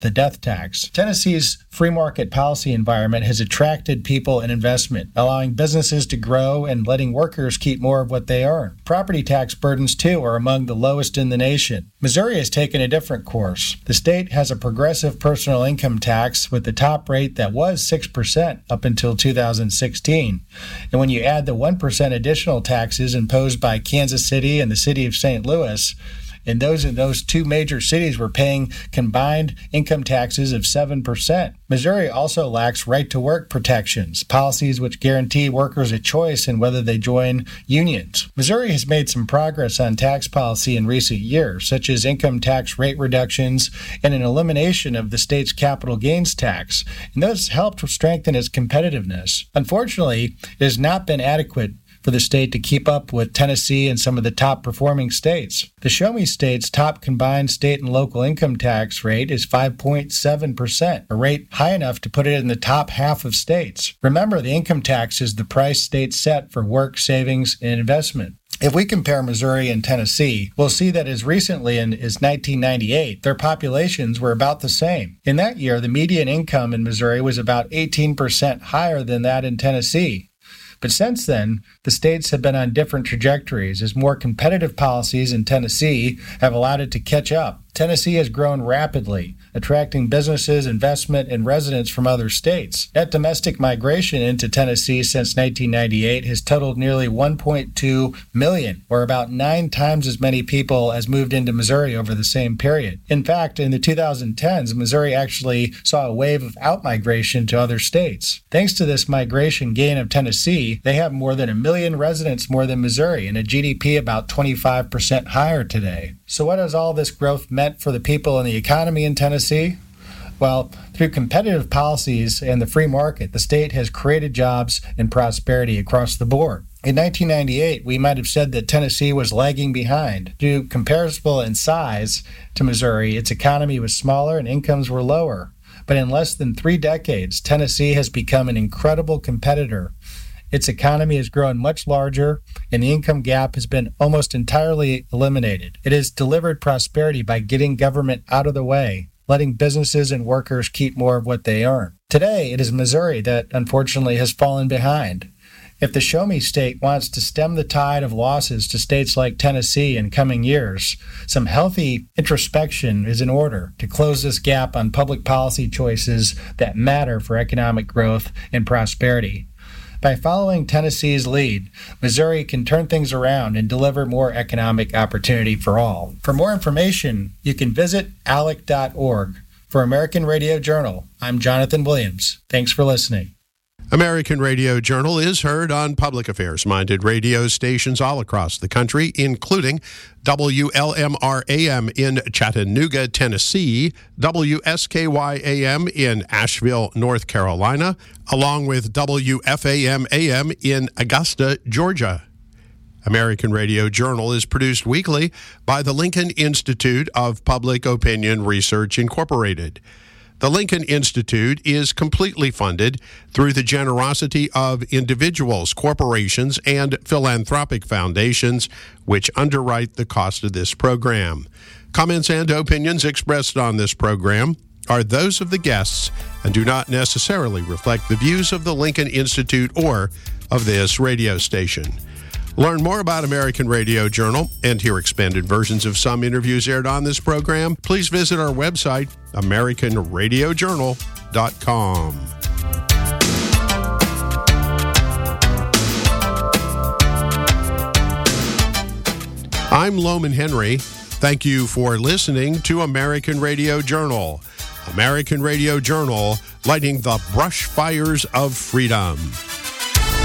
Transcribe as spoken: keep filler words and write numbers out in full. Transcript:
the death tax. Tennessee's free market policy environment has attracted people and investment, allowing businesses to grow and letting workers keep more of what they earn. Property tax burdens, too, are among the lowest in the nation. Missouri has taken a different course. The state has a progressive personal income tax with the top rate that was six percent up until two thousand sixteen. And when you add the one percent additional taxes imposed by Kansas City and the city of Saint Louis, and those in those two major cities were paying combined income taxes of seven percent. Missouri also lacks right-to-work protections, policies which guarantee workers a choice in whether they join unions. Missouri has made some progress on tax policy in recent years, such as income tax rate reductions and an elimination of the state's capital gains tax, and those helped strengthen its competitiveness. Unfortunately, it has not been adequate for the state to keep up with Tennessee and some of the top performing states. The Show Me State's top combined state and local income tax rate is five point seven percent, a rate high enough to put it in the top half of states. Remember, the income tax is the price states set for work, savings, and investment. If we compare Missouri and Tennessee, we'll see that as recently as nineteen ninety-eight, their populations were about the same. In that year, the median income in Missouri was about eighteen percent higher than that in Tennessee. But since then, the states have been on different trajectories as more competitive policies in Tennessee have allowed it to catch up. Tennessee has grown rapidly, attracting businesses, investment, and residents from other states. Net domestic migration into Tennessee since nineteen ninety-eight has totaled nearly one point two million, or about nine times as many people as moved into Missouri over the same period. In fact, in the two thousand tens, Missouri actually saw a wave of outmigration to other states. Thanks to this migration gain of Tennessee, they have more than a million residents more than Missouri and a G D P about twenty-five percent higher today. So what has all this growth meant for the people and the economy in Tennessee? Well, through competitive policies and the free market, the state has created jobs and prosperity across the board. In nineteen ninety-eight, we might have said that Tennessee was lagging behind. Due comparable in size to Missouri, its economy was smaller and incomes were lower. But in less than three decades, Tennessee has become an incredible competitor. Its economy has grown much larger, and the income gap has been almost entirely eliminated. It has delivered prosperity by getting government out of the way, letting businesses and workers keep more of what they earn. Today, it is Missouri that, unfortunately, has fallen behind. If the Show Me State wants to stem the tide of losses to states like Tennessee in coming years, some healthy introspection is in order to close this gap on public policy choices that matter for economic growth and prosperity. By following Tennessee's lead, Missouri can turn things around and deliver more economic opportunity for all. For more information, you can visit A L E C dot org. For American Radio Journal, I'm Jonathan Williams. Thanks for listening. American Radio Journal is heard on public affairs-minded radio stations all across the country, including W L M R A M in Chattanooga, Tennessee, W S K Y A M in Asheville, North Carolina, along with W F A M A M in Augusta, Georgia. American Radio Journal is produced weekly by the Lincoln Institute of Public Opinion Research, Incorporated. The Lincoln Institute is completely funded through the generosity of individuals, corporations, and philanthropic foundations, which underwrite the cost of this program. Comments and opinions expressed on this program are those of the guests and do not necessarily reflect the views of the Lincoln Institute or of this radio station. Learn more about American Radio Journal and hear expanded versions of some interviews aired on this program. Please visit our website, American Radio Journal dot com. I'm Loman Henry. Thank you for listening to American Radio Journal. American Radio Journal, lighting the brush fires of freedom.